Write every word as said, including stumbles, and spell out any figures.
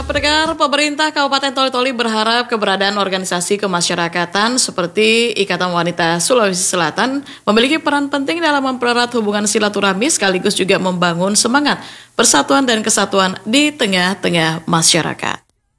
Pendengar, pemerintah Kabupaten Toli-Toli berharap keberadaan organisasi kemasyarakatan seperti Ikatan Wanita Sulawesi Selatan memiliki peran penting dalam mempererat hubungan silaturahmi sekaligus juga membangun semangat persatuan dan kesatuan di tengah-tengah masyarakat.